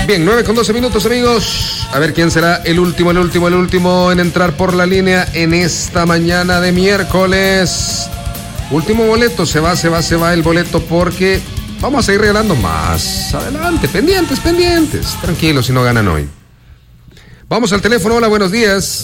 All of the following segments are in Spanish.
Bien, 9:12 minutos, amigos. A ver quién será el último en entrar por la línea en esta mañana de miércoles. Último boleto, se va el boleto porque vamos a ir regalando más adelante. Pendientes. Tranquilos si no ganan hoy. Vamos al teléfono. Hola, buenos días.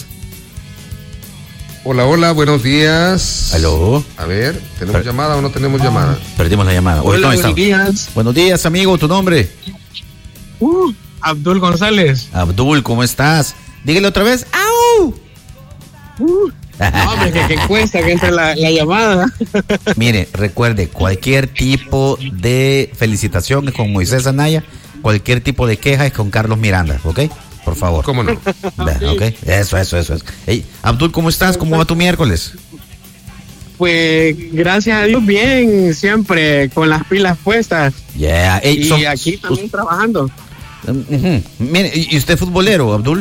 Hola, buenos días. Aló. A ver, ¿tenemos llamada o no tenemos llamada? Perdimos la llamada. Hola, buenos días. Buenos días, amigo, ¿tu nombre? Abdul González. Abdul, ¿cómo estás? Dígale otra vez. ¡Au! No, hombre, que cuesta que entre la llamada. Mire, recuerde, cualquier tipo de felicitación es con Moisés Anaya, cualquier tipo de queja es con Carlos Miranda, ¿ok? Por favor. ¿Cómo no? Ok, eso. Hey, Abdul, ¿cómo estás? ¿Cómo va tu miércoles? Pues, gracias a Dios, bien, siempre con las pilas puestas. Yeah. Hey, y aquí también trabajando. Mire, ¿y usted es futbolero, Abdul?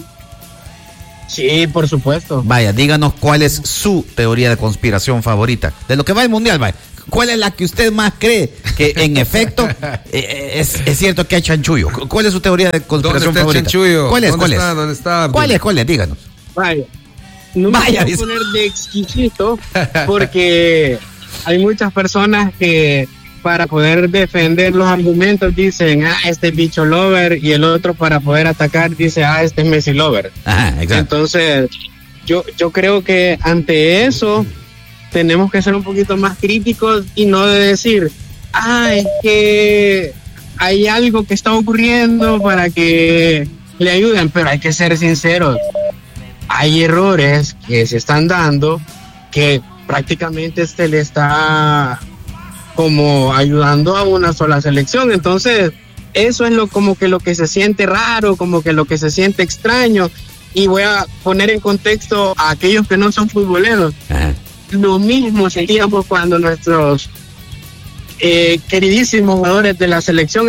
Sí, por supuesto. Vaya, díganos cuál es su teoría de conspiración favorita. De lo que va el mundial, vaya. ¿Cuál es la que usted más cree que en efecto es cierto que hay chanchullo? ¿Cuál es su teoría de conspiración favorita? Chanchullo? ¿Cuál es? ¿Dónde está? ¿Cuál es? Díganos. Vaya. No me voy a poner de exquisito porque hay muchas personas que para poder defender los argumentos dicen, este es bicho lover, y el otro para poder atacar dice, este es Messi lover. Ajá, exacto. Entonces, yo creo que ante eso tenemos que ser un poquito más críticos y no de decir, es que hay algo que está ocurriendo para que le ayuden, pero hay que ser sinceros. Hay errores que se están dando que prácticamente le está como ayudando a una sola selección. Entonces, eso es como que lo que se siente raro, como que lo que se siente extraño. Y voy a poner en contexto a aquellos que no son futboleros. Ajá. Lo mismo sentíamos cuando nuestros queridísimos jugadores de la selección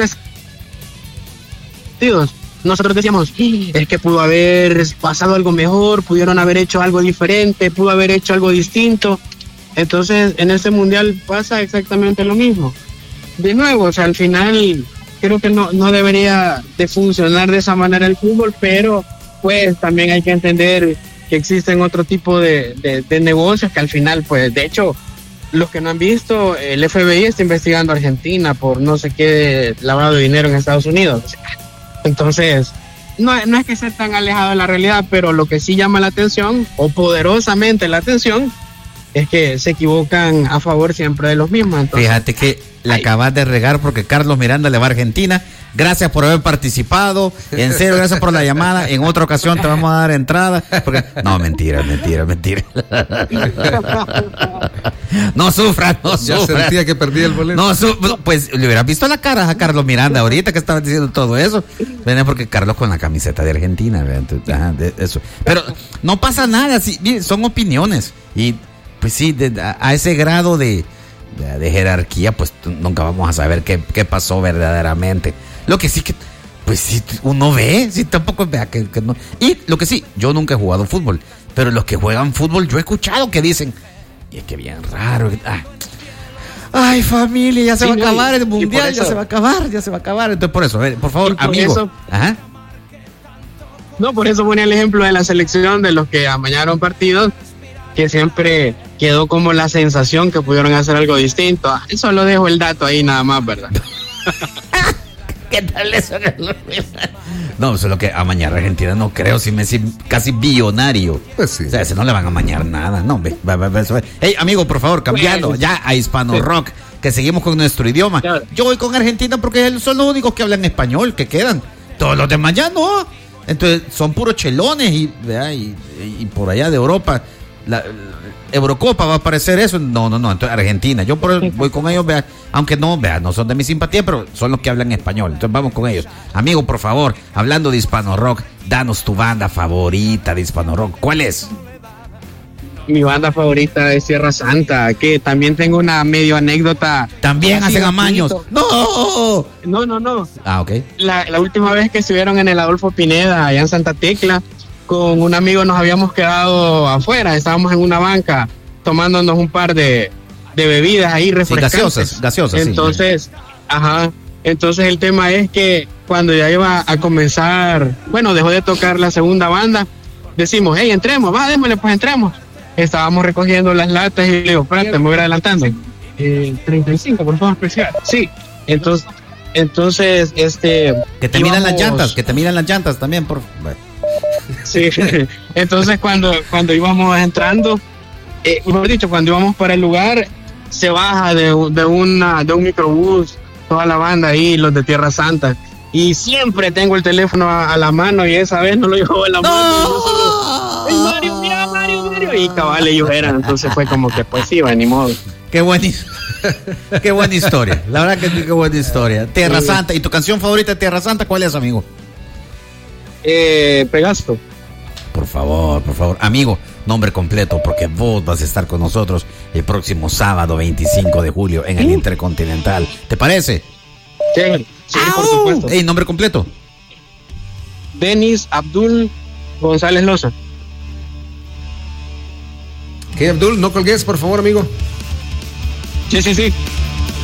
nosotros decíamos, es que pudo haber pasado algo mejor, pudieron haber hecho algo diferente, pudo haber hecho algo distinto. Entonces, en este mundial pasa exactamente lo mismo. De nuevo, al final creo que no debería de funcionar de esa manera el fútbol, pero pues también hay que entender que existen otro tipo de negocios que al final, pues, de hecho, los que no han visto, el FBI está investigando a Argentina por no sé qué lavado de dinero en Estados Unidos. Entonces, no es que sea tan alejado de la realidad, pero lo que sí llama la atención, o poderosamente la atención, es que se equivocan a favor siempre de los mismos. Entonces, fíjate que la acabas de regar porque Carlos Miranda le va a Argentina. Gracias por haber participado. En serio, gracias por la llamada. En otra ocasión te vamos a dar entrada. Porque... No, mentira. No sufra. Ya sentía que perdía el boleto. No, pues le hubieras visto la cara a Carlos Miranda ahorita que estaba diciendo todo eso. Venía porque Carlos con la camiseta de Argentina. Eso. Pero no pasa nada. Sí, son opiniones. Y pues sí, a ese grado de jerarquía, pues nunca vamos a saber qué pasó verdaderamente. Lo que sí que, pues sí, uno ve, sí, tampoco vea que no. Y lo que sí, yo nunca he jugado fútbol, pero los que juegan fútbol, yo he escuchado que dicen, y es que bien raro. Ay, familia, ya se va a acabar el mundial, ya se va a acabar. Entonces, por eso, por favor, amigo. Eso, ajá. No, por eso ponía el ejemplo de la selección de los que amañaron partidos, que siempre quedó como la sensación que pudieron hacer algo distinto. Solo dejo el dato ahí nada más, ¿verdad? ¿Qué tal eso? No, eso es lo que amañar a Argentina, no creo, si Messi casi billonario. Pues sí. O sea, ese no le van a amañar nada, no. Hey, amigo, por favor, cambiando ya a Hispano Rock, que seguimos con nuestro idioma. Claro. Yo voy con Argentina porque son los únicos que hablan español, que quedan. Todos los demás ya no. Entonces, son puros chelones y por allá de Europa. La Eurocopa va a aparecer eso. No, entonces Argentina, yo voy con ellos, aunque no son de mi simpatía, pero son los que hablan español, entonces vamos con ellos. Amigo, por favor, hablando de Hispano Rock, danos tu banda favorita de Hispano Rock. ¿Cuál es? Mi banda favorita es Tierra Santa, que también tengo una medio anécdota. También hacen amaños. No. Ok. La última vez que estuvieron en el Adolfo Pineda, allá en Santa Tecla, con un amigo nos habíamos quedado afuera, estábamos en una banca tomándonos un par de bebidas ahí refrescantes. Sí, gaseosas. Entonces, Entonces el tema es que cuando ya iba a comenzar, bueno, dejó de tocar la segunda banda, decimos, hey, entremos, va, démosle, pues entremos. Estábamos recogiendo las latas y le digo, espérate, me voy a ir adelantando. 35, por favor, especial. Sí, entonces, que te miran las llantas también, por bueno. Sí, entonces cuando íbamos entrando, mejor dicho, cuando íbamos para el lugar, se baja de un microbús toda la banda ahí, los de Tierra Santa, y siempre tengo el teléfono a la mano y esa vez no lo llevo en la mano. ¡Ey, Mario, mira, Mario! Y cabal, ellos eran, entonces fue como que pues sí, ni modo. Qué buena historia, la verdad que qué buena historia. Tierra Santa, ¿y tu canción favorita de Tierra Santa cuál es, amigo? Pegaso. Por favor, amigo, nombre completo, porque vos vas a estar con nosotros el próximo sábado 25 de julio en el Intercontinental. ¿Te parece? Sí, por supuesto. Ey, nombre completo. Denis Abdul González Loza. ¿Qué, Abdul? No colgues, por favor, amigo. Sí.